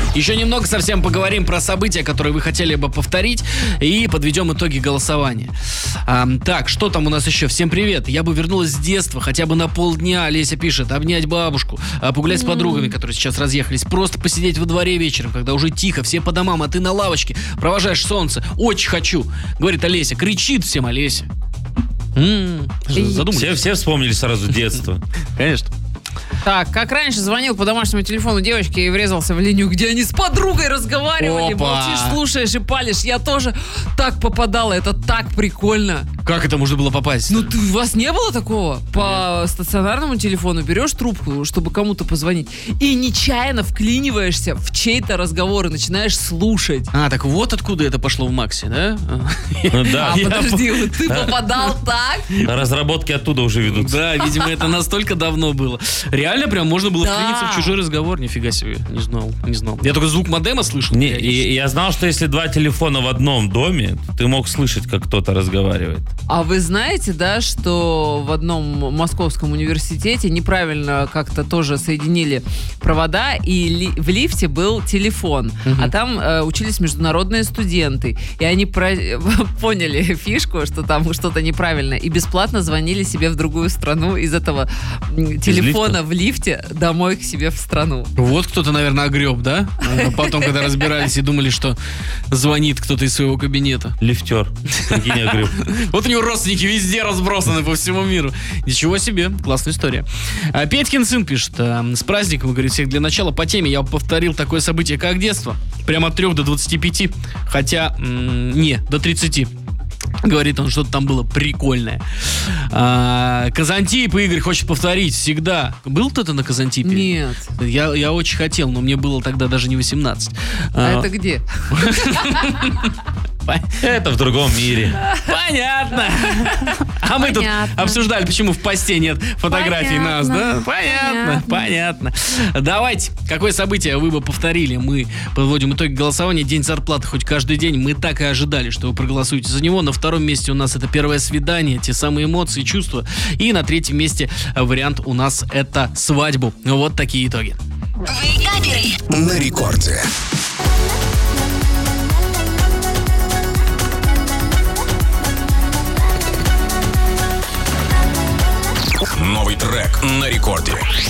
Еще немного совсем поговорим про события, которые вы хотели бы повторить, и подведем итоги голосования. Так, что там у нас еще? Всем привет. Я бы вернулась с детства, хотя бы на полдня, Олеся пишет, обнять бабушку, погулять с подругами, которые сейчас разъехались, просто посидеть во дворе вечером, когда уже тихо, все по домам, а ты на лавочке, провожаешь солнце. Очень хочу, говорит Олеся. Кричит всем Олеся. Все вспомнили сразу детство. Конечно. Так, как раньше звонил по домашнему телефону девочке и врезался в линию, где они с подругой разговаривали. Опа. Молчишь, слушаешь и палишь. Я тоже так попадала, это так прикольно. Как это можно было попасть? Ну, у вас не было такого? По стационарному телефону берешь трубку, чтобы кому-то позвонить, и нечаянно вклиниваешься в чей-то разговор и начинаешь слушать. Так вот откуда это пошло в Максе, да? Да. Подожди, вот ты попадал так? Разработки оттуда уже ведутся. Да, видимо, это настолько давно было. Реально прям можно было вклиниться в чужой разговор. Нифига себе, не знал. Я только звук модема слышал. И я знал, что если два телефона в одном доме, ты мог слышать, как кто-то разговаривает. А вы знаете, да, что в одном московском университете неправильно как-то тоже соединили провода, и в лифте был телефон, а там учились международные студенты, и они поняли фишку, что там что-то неправильно, и бесплатно звонили себе в другую страну из этого телефона в лифте домой к себе в страну. Вот кто-то, наверное, огреб, да? Потом, когда разбирались и думали, что звонит кто-то из своего кабинета. Лифтер. Прикинь, огреб. Вот у него родственники везде разбросаны по всему миру. Ничего себе, классная история. Петькин сын пишет: с праздником, говорит, всех для начала по теме. Я повторил такое событие, как детство. Прямо от 3 до 25. Хотя, до 30. Говорит он, что-то там было прикольное. Казантип Игорь хочет повторить всегда. Был кто-то на Казантипе? Нет. Я очень хотел, но мне было тогда даже не 18. А это где? Это в другом мире. Понятно. А мы тут обсуждали, почему в посте нет фотографий нас, да? Понятно. Давайте, какое событие вы бы повторили? Мы подводим итоги голосования. День зарплаты хоть каждый день. Мы так и ожидали, что вы проголосуете за него. На втором месте у нас это первое свидание, те самые эмоции, чувства. И на третьем месте вариант у нас это свадьбу. Вот такие итоги. Вейкаперы на рекорде. Новый трек на рекорде.